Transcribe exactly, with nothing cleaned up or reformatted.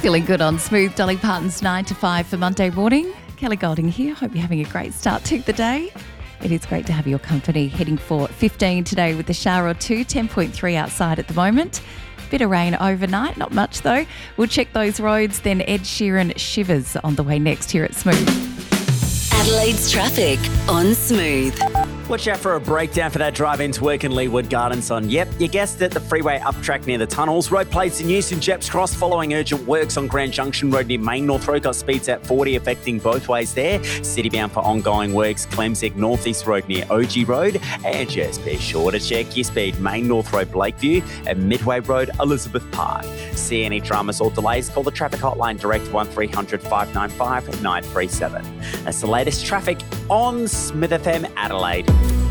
Feeling good on Smooth. Dolly Parton's nine to five for Monday morning. Kelly Golding here. Hope you're having a great start to the day. It is great to have your company. Heading for fifteen today with a shower or two. ten point three outside at the moment. Bit of rain overnight. Not much though. We'll check those roads. Then Ed Sheeran Shivers on the way next here at Smooth. Adelaide's traffic on Smooth. Watch out for a breakdown for that drive into work in Leeward Gardens on, yep, you guessed it, the freeway up track near the tunnels. Road plates in use in Jeps Cross following urgent works on Grand Junction Road near Main North Road. Got speeds at forty affecting both ways there. City bound for ongoing works, Clemsig North East Road near O G Road. And just be sure to check your speed, Main North Road Blakeview and Midway Road Elizabeth Park. See any dramas or delays, call the traffic hotline direct one three hundred five nine five nine three seven. That's the latest traffic on Smith F M Adelaide.